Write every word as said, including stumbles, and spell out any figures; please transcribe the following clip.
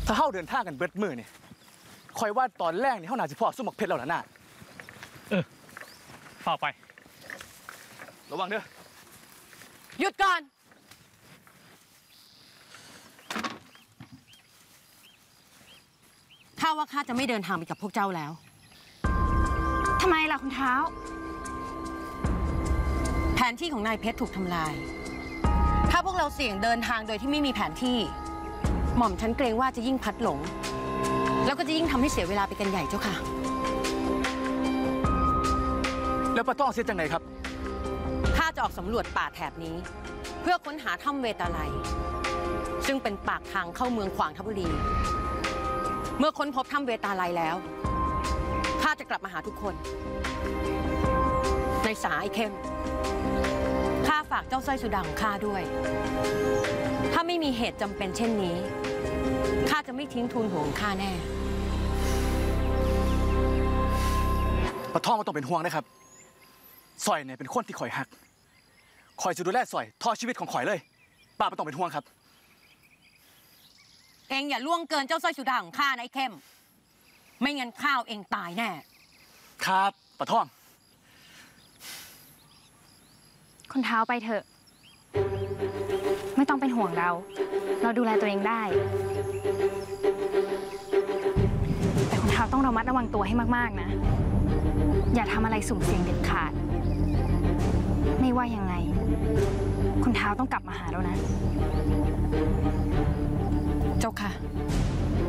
ถ้าเฮาเดินทางกันเบิดมือนี่คอยว่าตอนแรกนี่เฮาน่าจะพอสู้หมักเพชรแล้วล่ะน่ะเออฝ่าไประวังเด้อหยุดก่อนข้าว่าข้าจะไม่เดินทางไปกับพวกเจ้าแล้วทำไมล่ะคุณเท้าแผนที่ของนายเพชรถูกทำลายถ้าพวกเราเสี่ยงเดินทางโดยที่ไม่มีแผนที่หม่อมฉันเกรงว่าจะยิ่งพัดหลงแล้วก็จะยิ่งทำให้เสียเวลาไปกันใหญ่เจ้าค่ะแล้วป้าต้องเสียจังไหนครับข้าจะออกสำรวจป่าแถบนี้เพื่อค้นหาถ้ำเวตาลัยซึ่งเป็นปากทางเข้าเมืองขวางทบุรีเมื่อค้นพบถ้ำเวตาลัยแล้วข้าจะกลับมาหาทุกคนในสาไอ้เข้มข้าฝากเจ้าสร้อยสุดาของข้าด้วยถ้าไม่มีเหตุจำเป็นเช่นนี้ข้าจะไม่ทิ้งทูลหัวของข้าแน่ป้าท่องไม่ต้องเป็นห่วงนะครับสอยเนี่ยเป็นคนที่ข่อยหักข่อยจะดูแลสอยทอชีวิตของข่อยเลยป้าไม่ต้องเป็นห่วงครับเองอย่าล่วงเกินเจ้าสร้อยสุดาของข้านะไอ้เข้มไม่งั้นข้าวเองตายแน่ครับป้าท่องคุณเท้าไปเถอะไม่ต้องเป็นห่วงเราเราดูแลตัวเองได้แต่คุณเท้าต้องระมัดระวังตัวให้มากๆนะอย่าทำอะไรสุ่มเสี่ยงเด็ดขาดไม่ว่ายังไงคุณเท้าต้องกลับมาหาเรานะเจ้าค่ะ